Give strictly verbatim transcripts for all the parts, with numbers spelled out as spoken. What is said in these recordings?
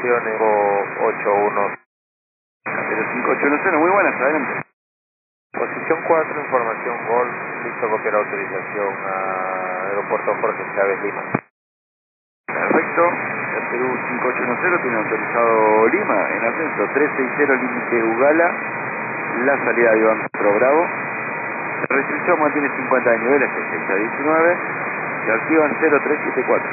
informaciones ocho uno. cero cinco ocho uno cero, muy buenas, adelante. Posición cuatro, información Golf, listo copiar autorización a aeropuerto Jorge Chávez Lima. Perfecto, el Perú cinco ocho uno cero tiene autorizado Lima en ascenso tres seis cero límite Ugala, la salida de Iván Pro Bravo. La restricción mantiene cincuenta de niveles, seis a diecinueve, se activan cero tres siete cuatro.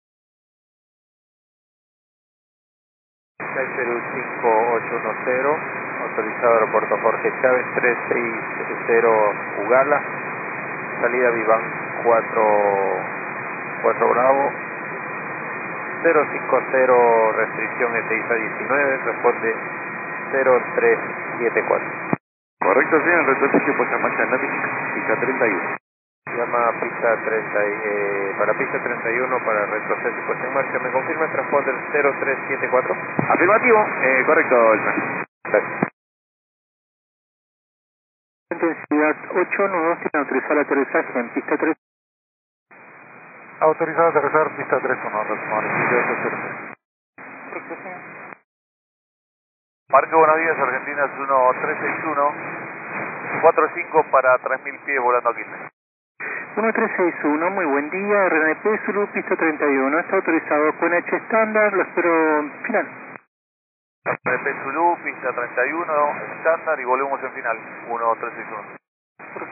Sky Perú cinco ocho uno cero, autorizado aeropuerto Jorge Chávez tres seis cero Ugala, salida Viván cuatro Bravo, cero cinco cero restricción es seis a diecinueve, responde cero tres siete cuatro. Correcto, señor, retroceso puesta en marcha notificación, pista treinta y uno. Llama a pista treinta, eh, para pista treinta y uno para retroceso y puesta en marcha. ¿Me confirma el transponder cero tres siete cuatro? Afirmativo, eh, correcto, Elmer. Gracias. Intensidad ocho uno dos tiene autorizado el aterrizaje en pista tres. Autorizado a aterrizar pista tres uno, Parque Buenos Argentinas uno tres seis uno, cuatro cinco para tres mil pies volando a Quilmes. uno tres seis uno, muy buen día, R N P Zulu, pista treinta y uno, está autorizado con H estándar, lo espero final. R N P Zulu, pista treinta y uno, estándar y volvemos en final, uno tres seis uno.